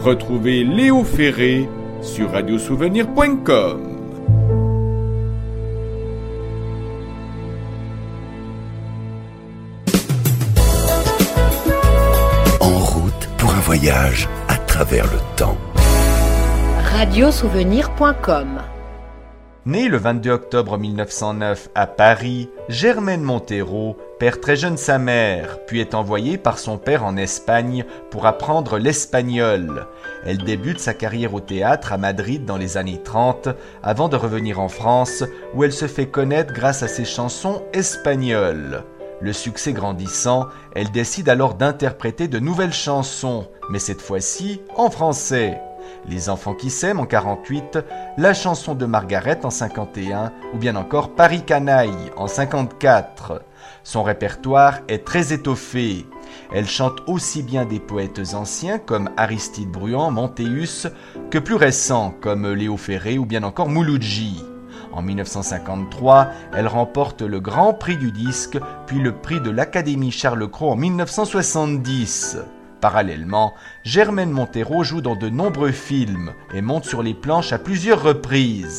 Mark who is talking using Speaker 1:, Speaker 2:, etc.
Speaker 1: Retrouvez Léo Ferré sur radiosouvenir.com.
Speaker 2: En route pour un voyage à travers le temps.
Speaker 3: radiosouvenir.com.
Speaker 4: Née le 22 octobre 1909 à Paris, Germaine Montero perd très jeune sa mère, puis est envoyée par son père en Espagne pour apprendre l'espagnol. Elle débute sa carrière au théâtre à Madrid dans les années 30, avant de revenir en France, où elle se fait connaître grâce à ses chansons espagnoles. Le succès grandissant, elle décide alors d'interpréter de nouvelles chansons, mais cette fois-ci en français. Les enfants qui s'aiment en 48, la chanson de Margaret en 51 ou bien encore Paris Canaille en 54. Son répertoire est très étoffé. Elle chante aussi bien des poètes anciens comme Aristide Bruant, Montéus, que plus récents comme Léo Ferré ou bien encore Mouloudji. En 1953, elle remporte le Grand Prix du disque, puis le prix de l'Académie Charles Cros en 1970. Parallèlement, Germaine Montero joue dans de nombreux films et monte sur les planches à plusieurs reprises.